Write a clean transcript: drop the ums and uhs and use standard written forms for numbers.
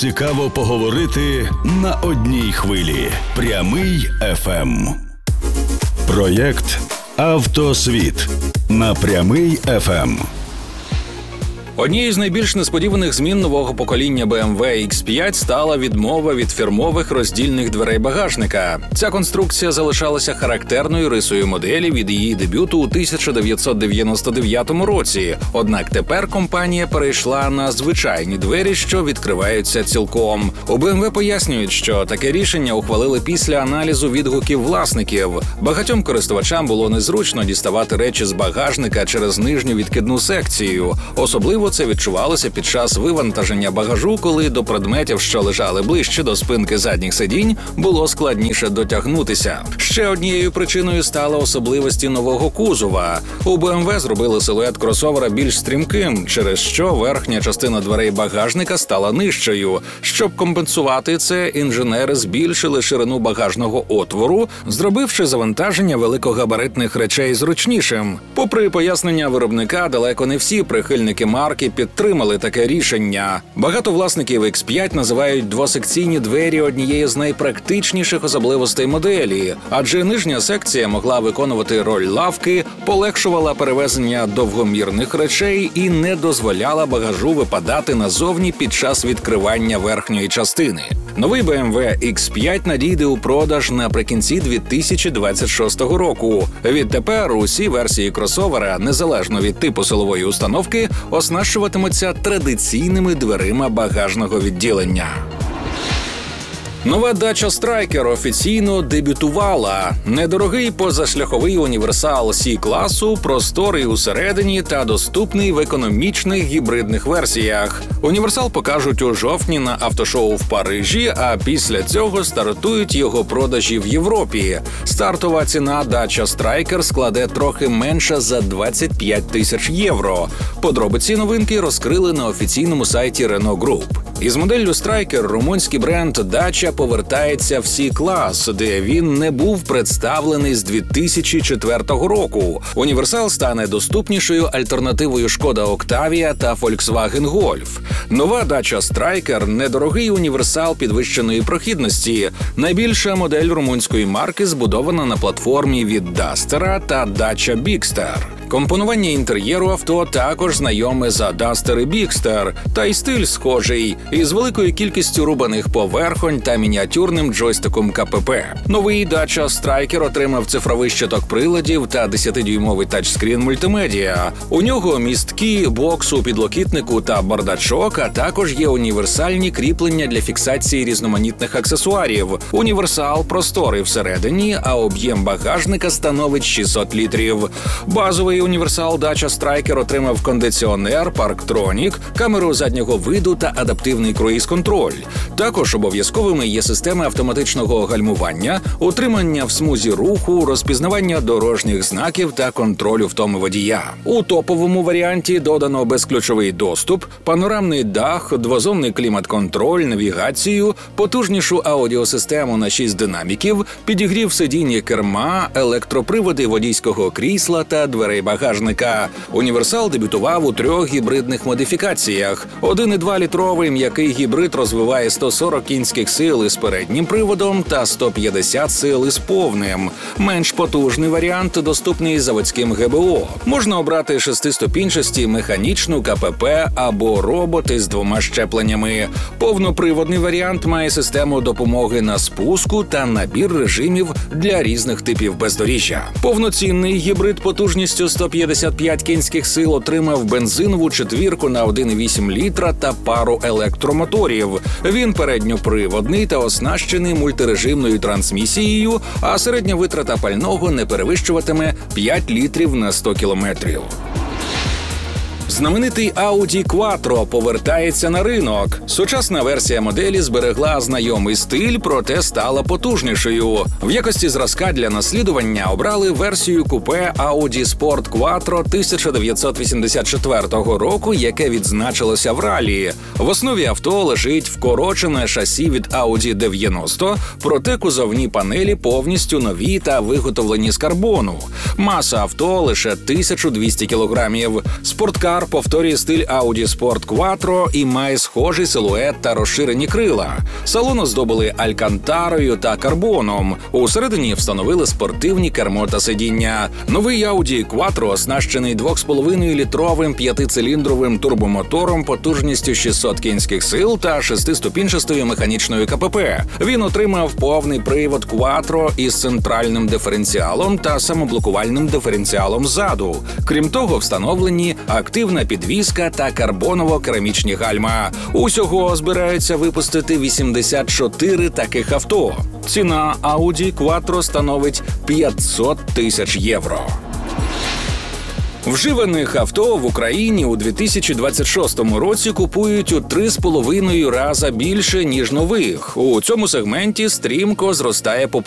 Цікаво поговорити на одній хвилі. Прямий ФМ. Проєкт «Автосвіт» на Прямий ФМ. Однією з найбільш несподіваних змін нового покоління BMW X5 стала відмова від фірмових роздільних дверей багажника. Ця конструкція залишалася характерною рисою моделі від її дебюту у 1999 році. Однак тепер компанія перейшла на звичайні двері, що відкриваються цілком. У BMW пояснюють, що таке рішення ухвалили після аналізу відгуків власників. Багатьом користувачам було незручно діставати речі з багажника через нижню відкидну секцію. Особливо це відчувалося під час вивантаження багажу, коли до предметів, що лежали ближче до спинки задніх сидінь, було складніше дотягнутися. Ще однією причиною стали особливості нового кузова. У BMW зробили силует кросовера більш стрімким, через що верхня частина дверей багажника стала нижчою. Щоб компенсувати це, інженери збільшили ширину багажного отвору, зробивши завантаження великогабаритних речей зручнішим. Попри пояснення виробника, далеко не всі прихильники марки підтримали таке рішення. Багато власників X5 називають двосекційні двері однією з найпрактичніших особливостей моделі, адже нижня секція могла виконувати роль лавки, полегшувала перевезення довгомірних речей і не дозволяла багажу випадати назовні під час відкривання верхньої частини. Новий BMW X5 надійде у продаж наприкінці 2026 року. Відтепер усі версії кросовера, незалежно від типу силової установки, оснащуватимуться традиційними дверима багажного відділення. Нова Dacia Striker офіційно дебютувала. Недорогий позашляховий універсал C-класу, просторий усередині та доступний в економічних гібридних версіях. Універсал покажуть у жовтні на автошоу в Парижі, а після цього стартують його продажі в Європі. Стартова ціна Dacia Striker складе трохи менше за 25 тисяч євро. Подробиці новинки розкрили на офіційному сайті Renault Group. Із моделлю Striker румунський бренд Dacia повертається в C-клас, де він не був представлений з 2004 року. Універсал стане доступнішою альтернативою Шкода Octavia та Volkswagen Golf. Нова Dacia Striker – недорогий універсал підвищеної прохідності. Найбільша модель румунської марки збудована на платформі від Duster та Dacia Bigster. Компонування інтер'єру авто також знайоме за Duster і Bigster, та й стиль схожий, із великою кількістю рубаних поверхонь та мініатюрним джойстиком КПП. Новий Dacia Striker отримав цифровий щиток приладів та 10-дюймовий тачскрін мультимедіа. У нього містки, бокс у підлокітнику та бардачок, а також є універсальні кріплення для фіксації різноманітних аксесуарів. Універсал просторий всередині, а об'єм багажника становить 600 літрів. Базовий універсал Dacia Striker отримав кондиціонер, парктронік, камеру заднього виду та адаптивний круїз-контроль. Також обов'язковими є системи автоматичного гальмування, утримання в смузі руху, розпізнавання дорожніх знаків та контролю втоми водія. У топовому варіанті додано безключовий доступ, панорамний дах, двозонний клімат-контроль, навігацію, потужнішу аудіосистему на 6 динаміків, підігрів сидіння керма, електроприводи водійського крісла та дверей багажника. Універсал дебютував у 3 гібридних модифікаціях. 1,2-літровий м'який гібрид розвиває 140 кінських сил із переднім приводом та 150 сил із повним. Менш потужний варіант доступний заводським ГБО. Можна обрати 6-ступінчасті, механічну, КПП або роботи з 2 щепленнями. Повноприводний варіант має систему допомоги на спуску та набір режимів для різних типів бездоріжжя. Повноцінний гібрид потужністю 155 кінських сил отримав бензинову четвірку на 1,8 літра та пару електромоторів. Він передньоприводний та оснащений мультирежимною трансмісією, а середня витрата пального не перевищуватиме 5 літрів на 100 кілометрів. Знаменитий Audi Quattro повертається на ринок. Сучасна версія моделі зберегла знайомий стиль, проте стала потужнішою. В якості зразка для наслідування обрали версію купе Audi Sport Quattro 1984 року, яке відзначилося в ралі. В основі авто лежить вкорочене шасі від Audi 90, проте кузовні панелі повністю нові та виготовлені з карбону. Маса авто лише 1200 кілограмів. Спорткар Алькантар повторює стиль Audi Sport Quattro і має схожий силует та розширені крила. Салон оздобили алькантарою та карбоном. Усередині встановили спортивні кермо та сидіння. Новий Audi Quattro оснащений 2,5-літровим 5-циліндровим турбомотором потужністю 600 кінських сил та 6-ступінчастою механічною КПП. Він отримав повний привод Quattro із центральним диференціалом та самоблокувальним диференціалом ззаду. Крім того, встановлені активна підвізка та карбоново-керамічні гальма. Усього збираються випустити 84 таких авто. Ціна Audi Quattro становить 500 тисяч євро. Вживаних авто в Україні у 2026 році купують у 3,5 рази більше, ніж нових. У цьому сегменті стрімко зростає популярність